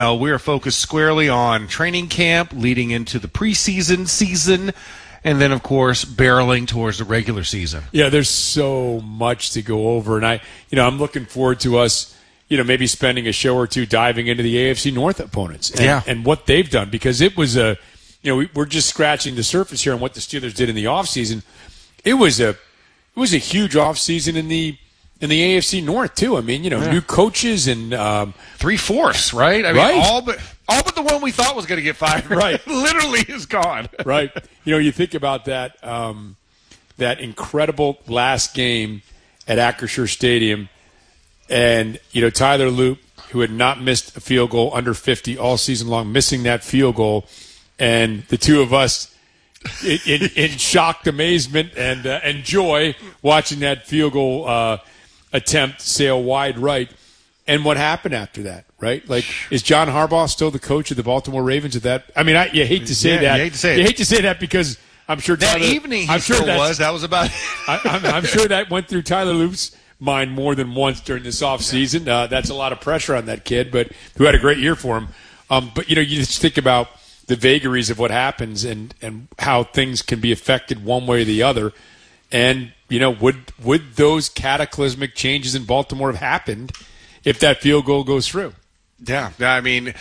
We are focused squarely on training camp leading into the preseason season, and then, of course, barreling towards the regular season. Yeah, there's so much to go over, and I'm looking forward to us, maybe spending a show or two diving into the AFC North opponents and what they've done, because it was we're just scratching the surface here on what the Steelers did in the offseason. It was a huge offseason in the AFC North too. I mean, new coaches and 3/4, right? I mean, right. all but the one we thought was going to get fired, right? Literally is gone, right? You think about that that incredible last game at Acrisure Stadium, and Tyler Loop, who had not missed a field goal under 50 all season long, missing that field goal, and the two of us. In shocked amazement and joy watching that field goal attempt sail wide right. And what happened after that, right? Like, is John Harbaugh still the coach of the Baltimore Ravens at that? I mean, you hate to say that. You hate to say that because I'm sure that Tyler, evening that was about I'm sure that went through Tyler Loop's mind more than once during this offseason. That's a lot of pressure on that kid, but who had a great year for him. But, you just think about the vagaries of what happens and how things can be affected one way or the other. And, would those cataclysmic changes in Baltimore have happened if that field goal goes through? Yeah. I mean,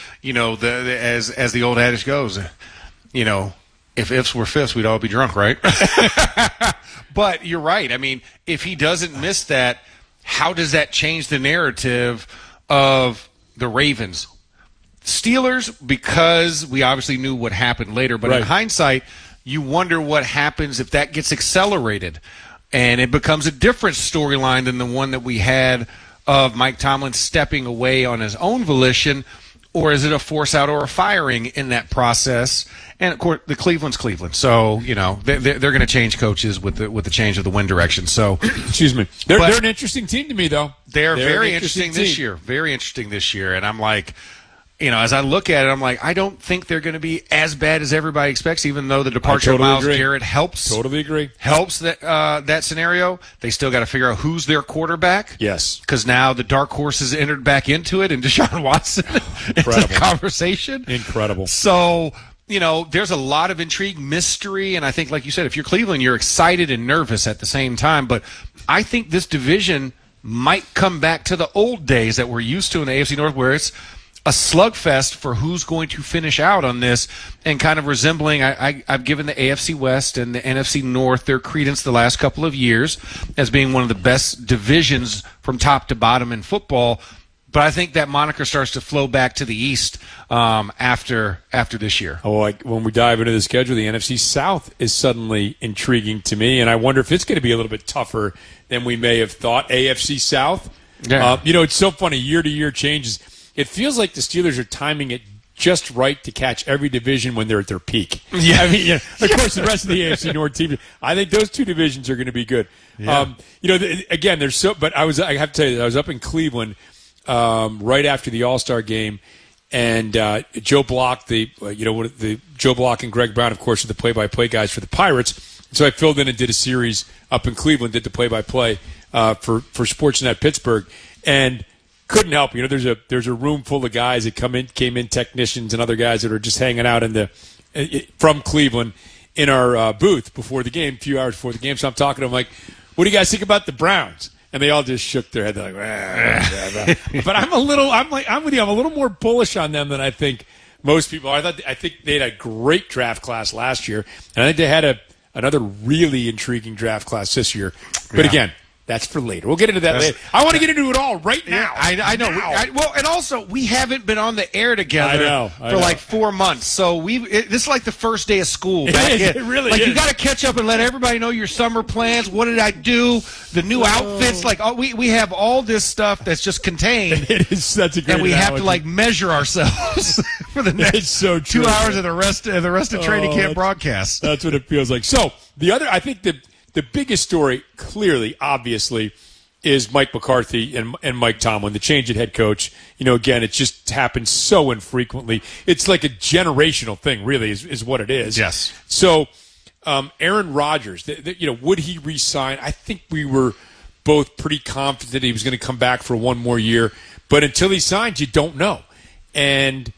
as the old adage goes, if ifs were fifths, we'd all be drunk, right? But you're right. I mean, if he doesn't miss that, how does that change the narrative of the Ravens? Steelers, because we obviously knew what happened later, but in hindsight, you wonder what happens if that gets accelerated and it becomes a different storyline than the one that we had of Mike Tomlin stepping away on his own volition, or is it a force out or a firing in that process? And, of course, the Cleveland's Cleveland. So, they're going to change coaches with the change of the wind direction. So, excuse me. They're an interesting team to me, though. They're very interesting this year. Very interesting this year. And I'm like, as I look at it, I'm like, I don't think they're going to be as bad as everybody expects, even though the departure of Myles Garrett helps. Totally agree. Helps that scenario. They still got to figure out who's their quarterback. Yes. Because now the dark horse has entered back into it, and Deshaun Watson into the conversation. Incredible. So, there's a lot of intrigue, mystery, and I think, like you said, if you're Cleveland, you're excited and nervous at the same time. But I think this division might come back to the old days that we're used to in the AFC North, where it's a slugfest for who's going to finish out on this, and kind of resembling, I've given the AFC West and the NFC North their credence the last couple of years as being one of the best divisions from top to bottom in football. But I think that moniker starts to flow back to the East after this year. When we dive into the schedule, the NFC South is suddenly intriguing to me, and I wonder if it's going to be a little bit tougher than we may have thought. AFC South, it's so funny, year-to-year changes. It feels like the Steelers are timing it just right to catch every division when they're at their peak. Yeah. I mean, of course, the rest of the AFC North team, I think those two divisions are going to be good. Yeah. Again, there's but I have to tell you, I was up in Cleveland right after the All-Star game, and Joe Block, Joe Block and Greg Brown, of course, are the play-by-play guys for the Pirates. And so I filled in and did a series up in Cleveland, did the play-by-play for Sportsnet Pittsburgh, and couldn't help. There's a room full of guys that came in, technicians and other guys that are just hanging out from Cleveland in our booth before the game, a few hours before the game. So I'm talking to them like, "What do you guys think about the Browns?" And they all just shook their head. They're like, but I'm with you. I'm a little more bullish on them than I think most people are. I think they had a great draft class last year, and I think they had another really intriguing draft class this year. But again, that's for later. We'll get into that later. I want to get into it all right now. Yeah, I know. And also, we haven't been on the air together for like 4 months. So this is like the first day of school. It really is. You got to catch up and let everybody know your summer plans. What did I do? The new outfits. Like we have all this stuff that's just contained. It is such a great and we analogy. have to measure ourselves for the next 2 hours of the rest of training camp broadcasts. That's what it feels like. So I think the biggest story, clearly, obviously, is Mike McCarthy and Mike Tomlin, the change at head coach. Again, it just happens so infrequently. It's like a generational thing, really, is what it is. Yes. So, Aaron Rodgers, would he re-sign? I think we were both pretty confident he was going to come back for one more year. But until he signs, you don't know. and